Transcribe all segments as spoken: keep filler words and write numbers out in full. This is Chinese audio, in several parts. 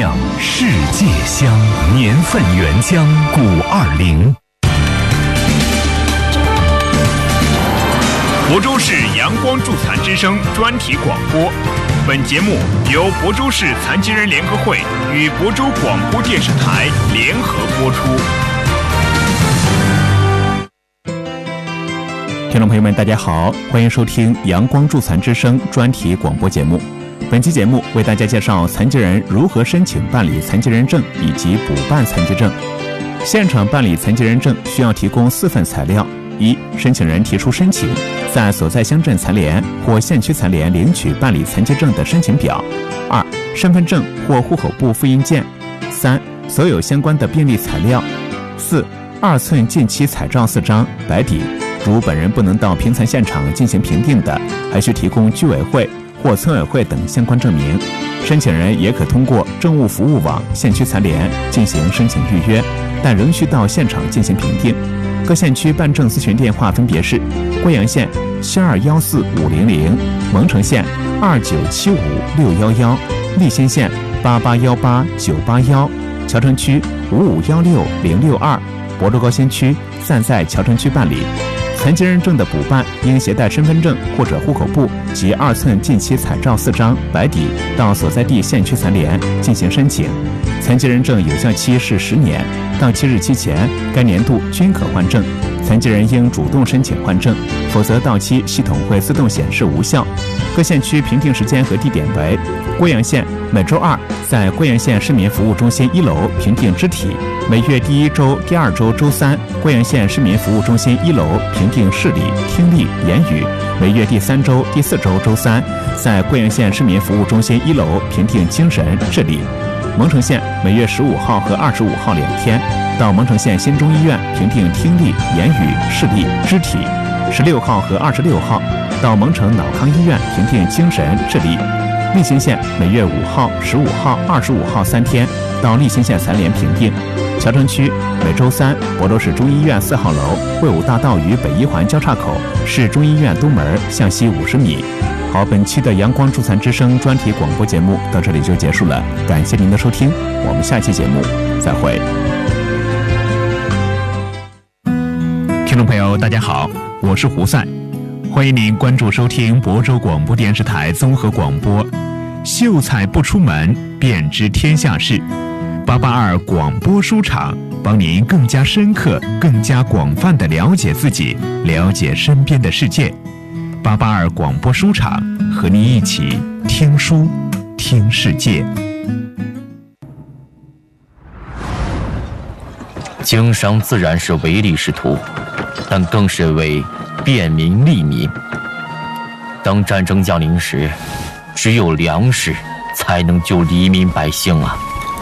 酿世界香，年份原浆古二零。 亳州市阳光助残之声专题广播，本节目由亳州市残疾人联合会与亳州广播电视台联合播出。 听众朋友们，大家好，欢迎收听阳光助残之声专题广播节目。本期节目为大家介绍残疾人如何申请办理残疾人证以及补办残疾证。现场办理残疾人证需要提供四份材料：一、申请人提出申请，在所在乡镇残联或县区残联领取办理残疾证的申请表；二、身份证或户口簿复印件；三、所有相关的便利材料；四、二寸近期彩照四张，白底。如本人不能到评残现场进行评定的，还需提供居委会或村委会等相关证明。申请人也可通过政务服务网县区残联进行申请预约，但仍需到现场进行评定。各县区办证咨询电话分别是：贵阳县七二幺四五零零，蒙城县二九七五六幺幺，利兴县八八幺八九八幺，谯城区五五幺六零六二，亳州高新区暂在谯城区办理。残疾人证的补办应携带身份证或者户口簿及二寸近期彩照四张，白底，到所在地县区残联进行申请。残疾人证有效期是十年，到期日期前该年度均可换证。残疾人应主动申请换证，否则到期系统会自动显示无效。各县区评定时间和地点为：贵阳县每周二在贵阳县市民服务中心一楼评定肢体，每月第一周、第二周周三贵阳县市民服务中心一楼评定视力、听力、言语，每月第三周、第四周周三在贵阳县市民服务中心一楼评定精神、智力。蒙城县每月十五号和二十五号两天到蒙城县新中医院评定听力、言语、视力、肢体；十六号和二十六号到蒙城脑康医院评定精神、智力。利兴县每月五号、十五号、二十五号三天到利兴县残联评定。谯城区每周三亳州市中医院四号楼卫武大道与北一环交叉口市中医院东门向西五十米。好，本期的阳光助残之声专题广播节目到这里就结束了，感谢您的收听，我们下期节目再会。 听众朋友大家好，我是胡赛，欢迎您关注收听亳州广播电视台综合广播，秀才不出门便知天下事，八八二广播书场，帮您更加深刻、更加广泛地了解自己，了解身边的世界。八八二广播书场，和您一起听书，听世界。 经商自然是唯利是图，但更是为便民利民。当战争降临时，只有粮食才能救黎民百姓啊！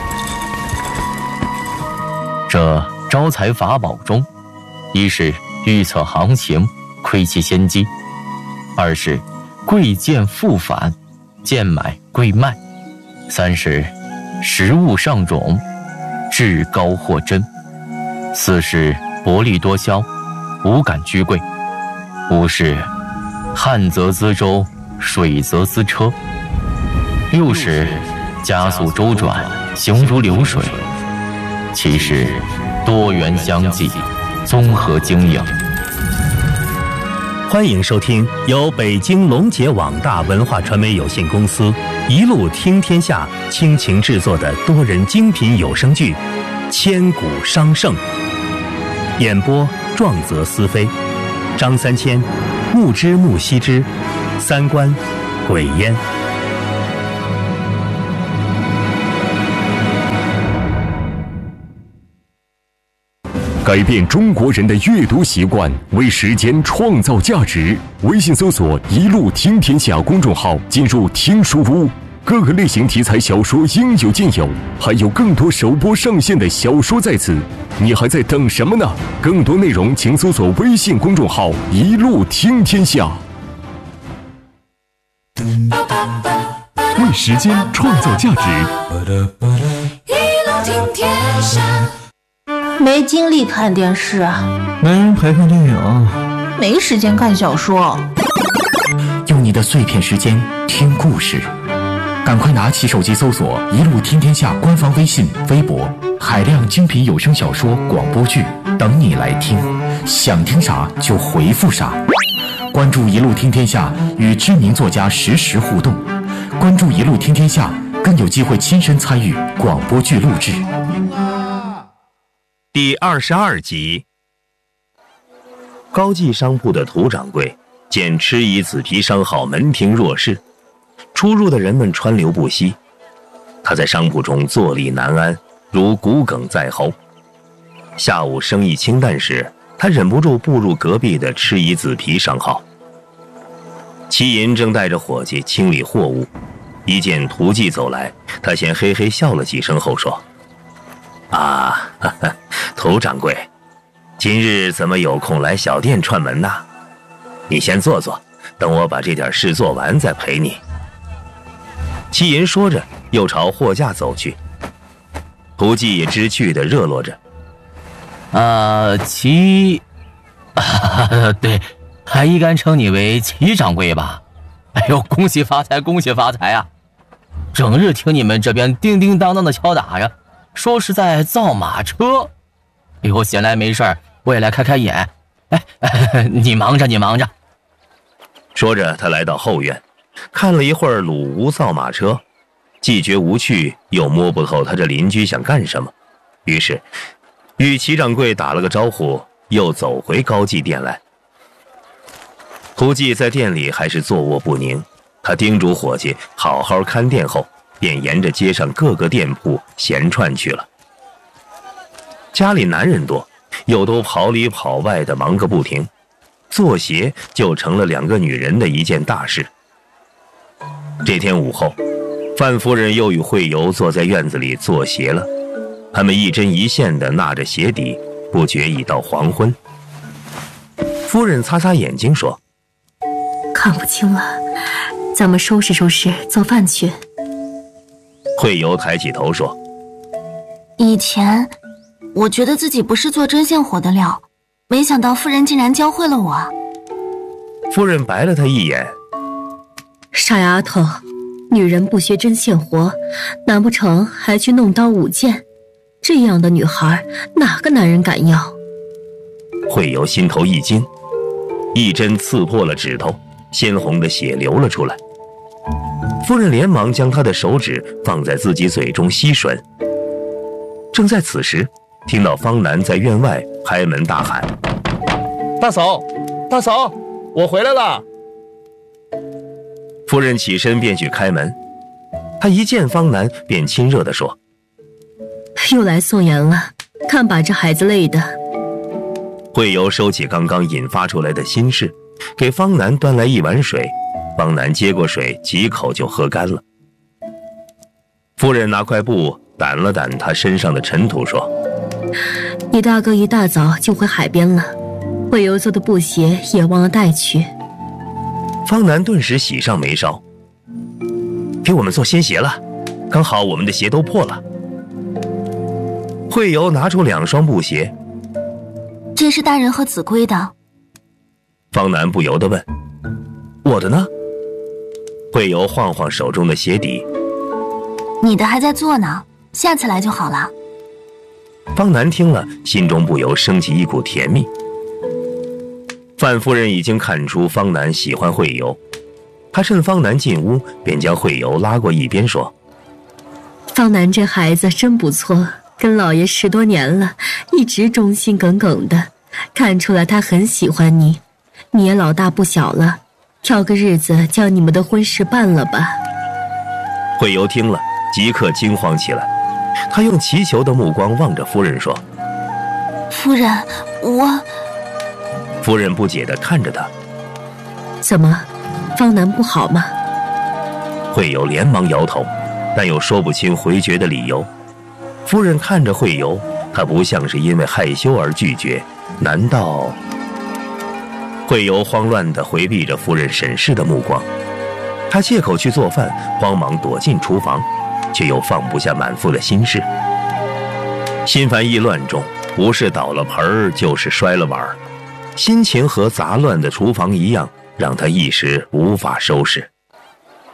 这招财法宝中，一是预测行情，窥其先机；二是贵贱复返，贱买贵卖；三是食物上种，至高货真；四是薄利多销，无感居贵；五是旱则资舟，水则资车；六是加速周转，行如流水；七是多元相济，综合经营。 欢迎收听由北京龙杰网大文化传媒有限公司一路听天下倾情制作的多人精品有声剧《千古商圣》，演播壮则思飞，张三千、木之木西之，三观鬼烟。 改变中国人的阅读习惯，为时间创造价值。微信搜索“一路听天下”公众号，进入听书屋，各个类型题材小说应有尽有，还有更多首播上线的小说在此，你还在等什么呢？更多内容请搜索微信公众号“一路听天下”。为时间创造价值， 一路听天下。 没精力看电视， 没人陪看电影， 没时间看小说。 用你的碎片时间听故事， 赶快拿起手机搜索“一路听天下”官方微信、微博，海量精品有声小说、广播剧等你来听，想听啥就回复啥。关注“一路听天下”，与知名作家实时互动。关注“一路听天下”，更有机会亲身参与广播剧录制。 第二十二集。高记商铺的涂掌柜见吃乙子皮商号门庭若市，出入的人们川流不息，他在商铺中坐立难安，如骨鲠在喉。下午生意清淡时，他忍不住步入隔壁的吃乙子皮商号。齐银正带着伙计清理货物，一见涂记走来，他先嘿嘿笑了几声后说：啊，呵呵，涂掌柜，今日怎么有空来小店串门呐？你先坐坐，等我把这点事做完再陪你。齐银说着，又朝货架走去。涂记也知趣地热络着： 啊，齐，啊，对，还应该称你为齐掌柜吧？哎呦，恭喜发财，恭喜发财啊！整日听你们这边叮叮当当的敲打呀，说是在造马车。哎呦，闲来没事儿，我也来开开眼。哎，哎你忙着，你忙着。 说着，他来到后院，看了一会儿鲁吴造马车，既觉无趣，又摸不透他这邻居想干什么，于是与齐掌柜打了个招呼，又走回高记店来。涂记在店里还是坐卧不宁，他叮嘱伙计好好看店后，便沿着街上各个店铺闲串去了。家里男人多，又都跑里跑外的忙个不停，做鞋就成了两个女人的一件大事。这天午后，范夫人又与惠游坐在院子里做鞋了，他们一针一线地纳着鞋底，不觉已到黄昏。夫人擦擦眼睛说： 看不清了，咱们收拾收拾做饭去。 惠游抬起头说： 以前我觉得自己不是做针线活的料，没想到夫人竟然教会了我。 夫人白了他一眼： 傻丫头，女人不学针线活，难不成还去弄刀舞剑？这样的女孩哪个男人敢要？ 惠游心头一惊，一针刺破了指头，鲜红的血流了出来。夫人连忙将她的手指放在自己嘴中吸吮。正在此时，听到方南在院外开门大喊： 大嫂，大嫂，我回来了。 夫人起身便去开门，她一见方南便亲热地说： 又来送盐了，看把这孩子累的。 惠游收起刚刚引发出来的心事，给方南端来一碗水，方南接过水，几口就喝干了。夫人拿块布掸了掸他身上的尘土，说： 你大哥一大早就回海边了，惠游做的布鞋也忘了带去。 方南顿时喜上眉梢：给我们做新鞋了，刚好我们的鞋都破了。惠游拿出两双布鞋： 这是大人和子规的。 方南不由得问：我的呢？惠游晃晃手中的鞋底： 你的还在做呢，下次来就好了。 方南听了，心中不由升起一股甜蜜。范夫人已经看出方南喜欢惠游，她趁方南进屋，便将惠游拉过一边说： 方南这孩子真不错，跟老爷十多年了，一直忠心耿耿的，看出来他很喜欢你。你也老大不小了，挑个日子将你们的婚事办了吧。 惠游听了，即刻惊慌起来，他用祈求的目光望着夫人说： 夫人，我…… 夫人不解地看着他： 怎么，方南不好吗？ 惠游连忙摇头，但又说不清回绝的理由。夫人看着惠游，她不像是因为害羞而拒绝，难道……惠游慌乱地回避着夫人审视的目光，他借口去做饭，慌忙躲进厨房，却又放不下满腹的心事。心烦意乱中，不是倒了盆儿，就是摔了碗儿，心情和杂乱的厨房一样，让他一时无法收拾。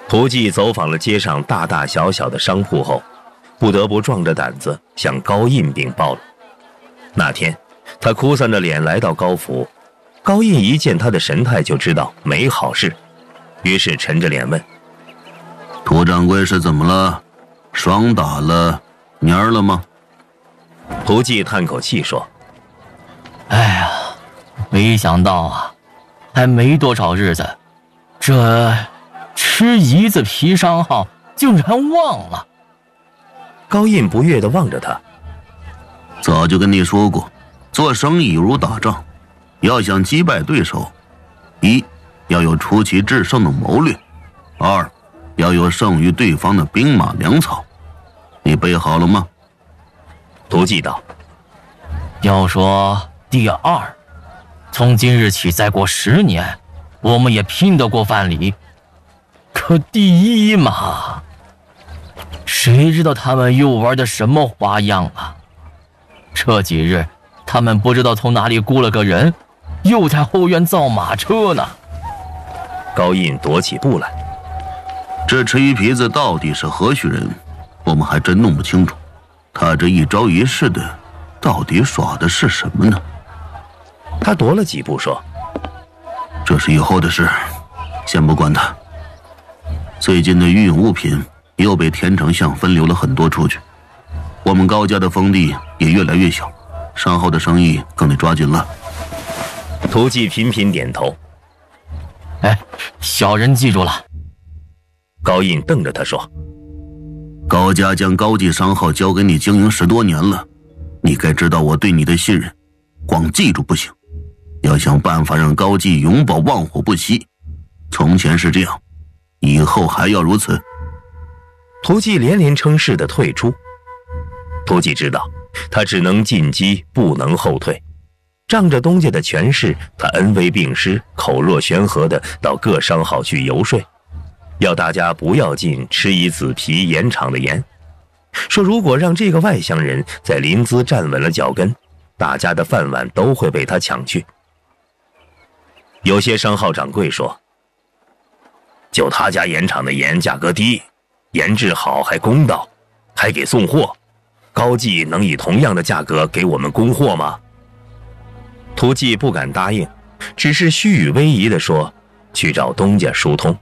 涂记走访了街上大大小小的商铺后，不得不壮着胆子向高印禀报了。那天，他哭丧着脸来到高府，高印一见他的神态就知道没好事，于是沉着脸问：“ 涂掌柜是怎么了？霜打了蔫儿了吗？” 涂记叹口气说：“ 哎呀，没想到啊，还没多少日子，这吃一子皮商号竟然忘了。” 高印不悦地望着他：“ 早就跟你说过，做生意如打仗，要想击败对手，一要有出奇制胜的谋略，二要有胜于对方的兵马粮草。你备好了吗？” 涂记道：“ 要说第二，从今日起再过十年，我们也拼得过范蠡。可第一嘛，谁知道他们又玩的什么花样啊？这几日他们不知道从哪里雇了个人，又在后院造马车呢。” 高印踱起步来：“ 这吃鱼皮子到底是何许人，我们还真弄不清楚。他这一招一式的，到底耍的是什么呢？” 他踱了几步说：“ 这是以后的事，先不管他。最近的御用物品又被天成巷分流了很多出去，我们高家的封地也越来越小，商号的生意更得抓紧了。” 涂记频频点头：“ 哎，小人记住了。” 高印瞪着他说：“ 高家将高记商号交给你经营十多年了，你该知道我对你的信任，光记住不行，要想办法让高记永保旺火不息。从前是这样，以后还要如此。” 涂记连连称是的退出。涂记知道，他只能进击，不能后退。仗着东家的权势，他恩威并施，口若悬河的到各商号去游说，要大家不要进吃一子皮盐场的盐，说如果让这个外乡人在临淄站稳了脚跟，大家的饭碗都会被他抢去。有些商号掌柜说：“就他家盐场的盐价格低，盐质好还公道，还给送货，高记能以同样的价格给我们供货吗？”涂记不敢答应，只是虚与委蛇地说：“去找东家疏通。”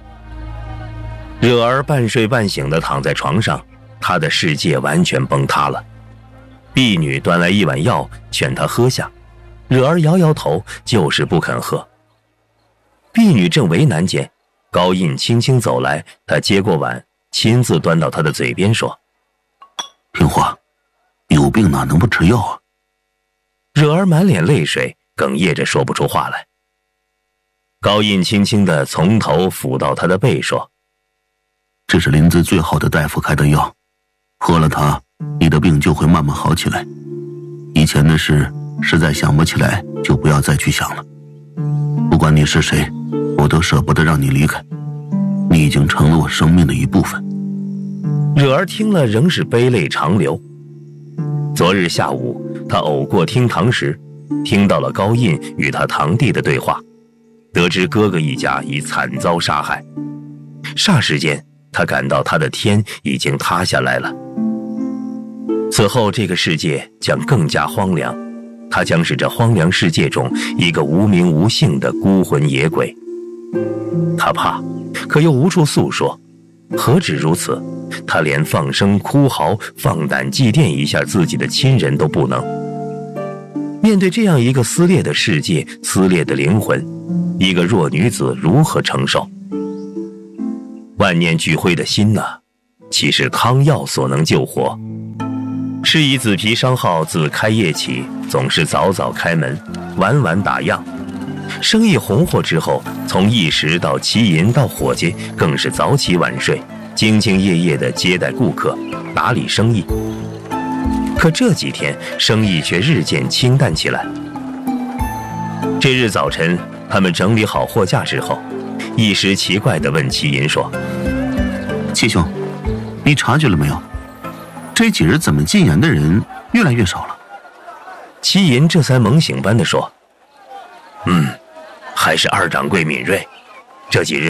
惹儿半睡半醒地躺在床上，他的世界完全崩塌了。婢女端来一碗药，劝他喝下，惹儿摇摇头，就是不肯喝。婢女正为难间，高印轻轻走来，他接过碗，亲自端到他的嘴边说：“ 听话，有病哪能不吃药啊？” 惹儿满脸泪水，哽咽着说不出话来。高印轻轻地从头抚到他的背说：“ 这是临淄最好的大夫开的药，喝了它，你的病就会慢慢好起来。以前的事实在想不起来，就不要再去想了。不管你是谁，我都舍不得让你离开，你已经成了我生命的一部分。” 惹儿听了仍是悲泪长流。昨日下午，他偶过厅堂时，听到了高印与他堂弟的对话，得知哥哥一家已惨遭杀害。霎时间，他感到他的天已经塌下来了。此后这个世界将更加荒凉，他将是这荒凉世界中一个无名无姓的孤魂野鬼。他怕，可又无处诉说。何止如此，他连放声哭嚎，放胆祭奠一下自己的亲人都不能。面对这样一个撕裂的世界，撕裂的灵魂，一个弱女子如何承受？万念俱灰的心呢？岂是汤药所能救活？吃一子皮商号自开业起，总是早早开门，晚晚打烊。生意红火之后，从一时到齐银到伙计，更是早起晚睡，兢兢业业地接待顾客，打理生意。可这几天生意却日渐清淡起来。这日早晨，他们整理好货架之后，一时奇怪地问齐银说：“ 齐兄，你察觉了没有？这几日怎么进盐的人越来越少了？” 齐银这才猛醒般地说：“嗯，还是二掌柜敏锐。这几日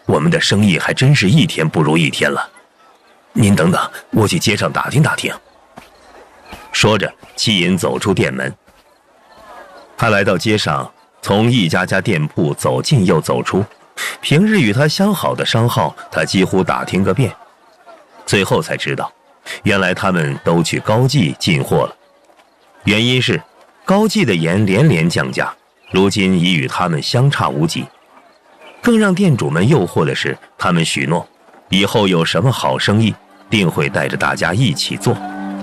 我们的生意还真是一天不如一天了。您等等，我去街上打听打听。说着，戚银走出店门。他来到街上，从一家家店铺走进又走出，平日与他相好的商号，他几乎打听个遍。最后才知道，原来他们都去高记进货了。原因是高记的盐连连降价，如今已与他们相差无几。更让店主们诱惑的是，他们许诺以后有什么好生意，定会带着大家一起做。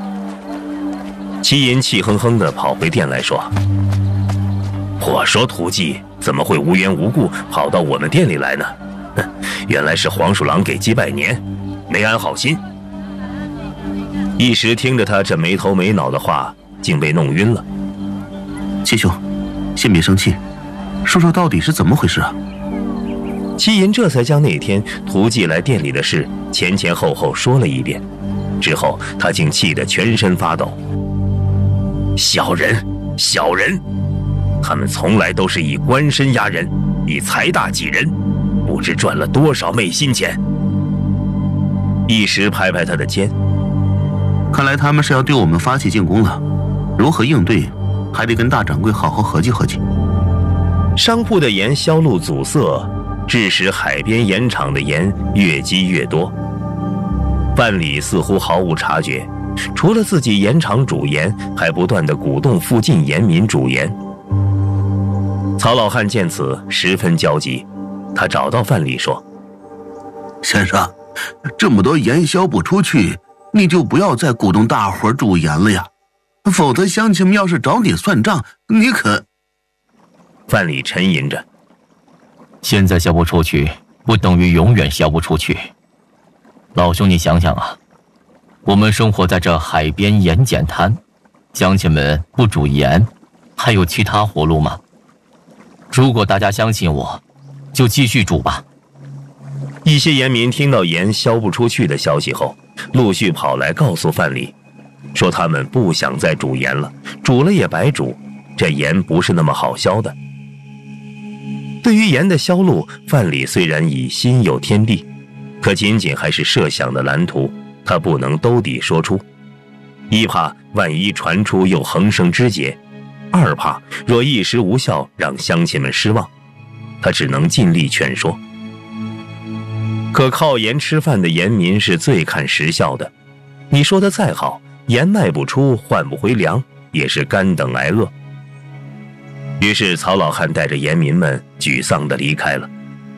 齐银气哼哼地跑回店来说：“我说涂记怎么会无缘无故跑到我们店里来呢？哼，原来是黄鼠狼给鸡拜年，没安好心。”一时听着他这没头没脑的话，竟被弄晕了。 七兄，先别生气，说说到底是怎么回事啊？ 戚银这才将那天涂记来店里的事前前后后说了一遍，之后他竟气得全身发抖。小人，小人，他们从来都是以官身压人，以财大挤人，不知赚了多少昧心钱。一时拍拍他的肩， 看来他们是要对我们发起进攻了，如何应对，还得跟大掌柜好好合计合计。 商铺的盐销路阻塞，致使海边盐场的盐越积越多。范蠡似乎毫无察觉，除了自己盐场煮盐，还不断地鼓动附近盐民煮盐。曹老汉见此十分焦急，他找到范蠡说：“ 先生，这么多盐销不出去，你就不要再鼓动大伙煮盐了呀，否则乡亲们要是找你算账，你可……” 范蠡沉吟着：“ 现在销不出去，不等于永远销不出去。老兄，你想想啊，我们生活在这海边盐碱滩，乡亲们不煮盐，还有其他活路吗？如果大家相信我，就继续煮吧。” 一些盐民听到盐销不出去的消息后，陆续跑来告诉范蠡，说他们不想再煮盐了，煮了也白煮，这盐不是那么好销的。对于盐的销路，范蠡虽然已心有天地，可仅仅还是设想的蓝图，他不能兜底说出。一怕万一传出又横生枝节，二怕若一时无效让乡亲们失望，他只能尽力劝说。可靠盐吃饭的盐民是最看实效的，你说的再好，盐卖不出换不回粮，也是干等挨饿。于是曹老汉带着盐民们沮丧地离开了。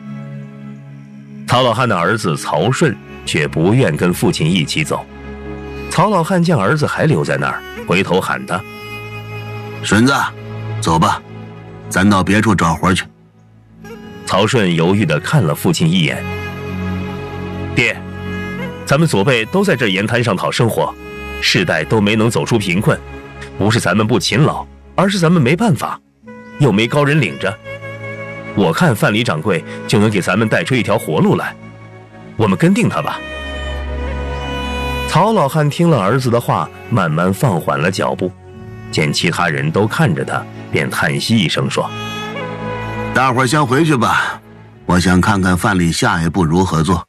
曹老汉的儿子曹顺却不愿跟父亲一起走。曹老汉见儿子还留在那儿，回头喊他：“ 孙子，走吧，咱到别处找活去。” 曹顺犹豫地看了父亲一眼：“爹，咱们祖辈都在这盐滩上讨生活，世代都没能走出贫困，不是咱们不勤劳，而是咱们没办法，又没高人领着。我看范蠡掌柜就能给咱们带出一条活路来，我们跟定他吧。”曹老汉听了儿子的话，慢慢放缓了脚步，见其他人都看着他，便叹息一声说：“ 大伙儿先回去吧，我想看看范蠡下一步如何做。”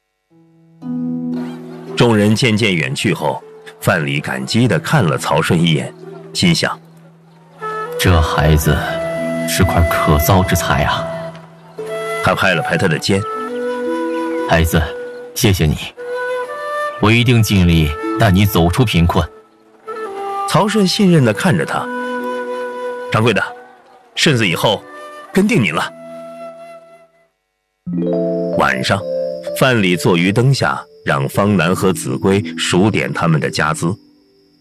众人渐渐远去后，范蠡感激地看了曹顺一眼，心想： 这孩子是块可造之材啊。 他拍了拍他的肩：“ 孩子，谢谢你，我一定尽力带你走出贫困。” 曹顺信任地看着他：“掌柜的，顺子以后跟定你了。”晚上，范蠡坐于灯下，让方南和子规数点他们的家资。